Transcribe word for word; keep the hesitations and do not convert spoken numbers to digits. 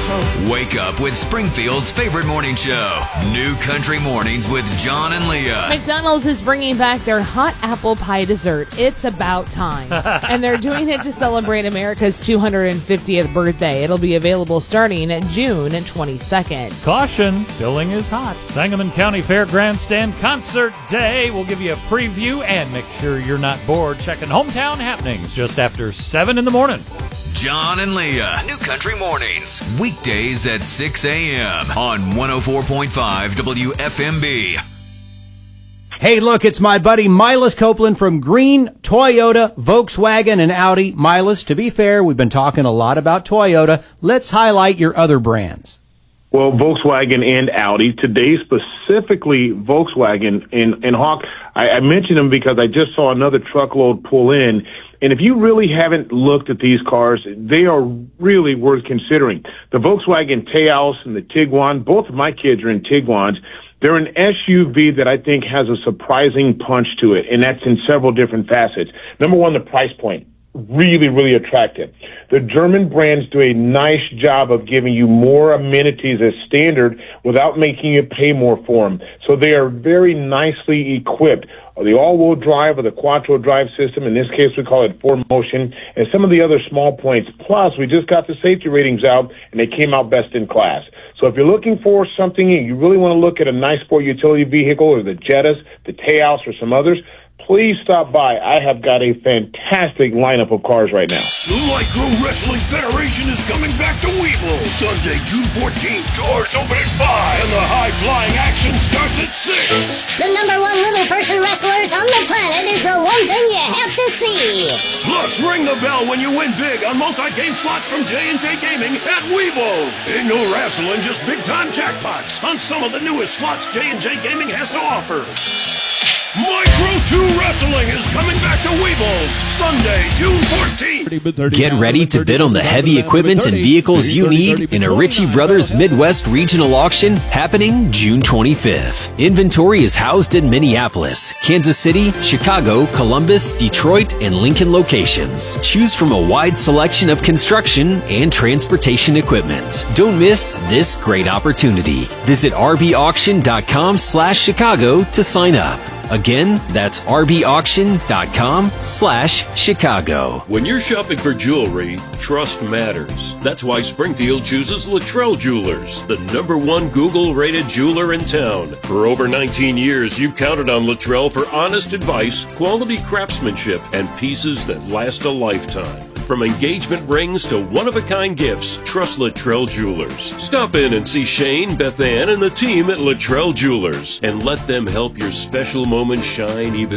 Wake up with Springfield's favorite morning show, New Country Mornings with John and Leah. McDonald's is bringing back their hot apple pie dessert. It's about time. And they're doing it to celebrate America's two hundred fiftieth birthday. It'll be available starting June twenty-second. Caution, filling is hot. Sangamon County Fair Grandstand Concert Day. We'll give you a preview and make sure you're not bored checking hometown happenings just after seven in the morning. John and Leah, New Country Mornings, weekdays at six a.m. on one oh four point five W F M B. Hey, look, it's my buddy Milas Copeland from Green Toyota, Volkswagen, and Audi. Milas, to be fair, we've been talking a lot about Toyota. Let's highlight your other brands. Well, Volkswagen and Audi. Today, specifically Volkswagen and, and Hawk, I, I mentioned them because I just saw another truckload pull in. And if you really haven't looked at these cars, they are really worth considering. The Volkswagen Taos and the Tiguan, both of my kids are in Tiguans. They're an S U V that I think has a surprising punch to it, and that's in several different facets. Number one, the price point. Really, really attractive. The German brands do a nice job of giving you more amenities as standard without making you pay more for them. So they are very nicely equipped. The all-wheel drive or the quattro drive system, in this case we call it four motion, and some of the other small points. Plus, we just got the safety ratings out, and they came out best in class. So if you're looking for something, you really want to look at a nice sport utility vehicle or the Jettas, the Taos, or some others, please stop by. I have got a fantastic lineup of cars right now. The Light Crew Wrestling Federation is coming back to Weeble Sunday, June fourteenth. Doors open at five, and the high-flying action starts at six. The number one little person wrestlers on the planet is the one thing you have to see. Plus, ring the bell when you win big on multi-game slots from J and J Gaming at Weeble. Ain't no wrestling, just big-time jackpots on some of the newest slots J and J Gaming has to offer. Micro two Wrestling is coming back to Weebles Sunday, June fourteenth. Get ready to bid on the heavy equipment and vehicles you need in a Ritchie Brothers Midwest Regional Auction happening June twenty-fifth. Inventory is housed in Minneapolis, Kansas City, Chicago, Columbus, Detroit, and Lincoln locations. Choose from a wide selection of construction and transportation equipment. Don't miss this great opportunity. Visit rbauction.com slash Chicago to sign up. Again, that's rbauction.com slash Chicago. When you're shopping for jewelry, trust matters. That's why Springfield chooses Luttrell Jewelers, the number one Google-rated jeweler in town. For over nineteen years, you've counted on Luttrell for honest advice, quality craftsmanship, and pieces that last a lifetime. From engagement rings to one-of-a-kind gifts, trust Luttrell Jewelers. Stop in and see Shane, Beth Ann, and the team at Luttrell Jewelers, and let them help your special moments shine even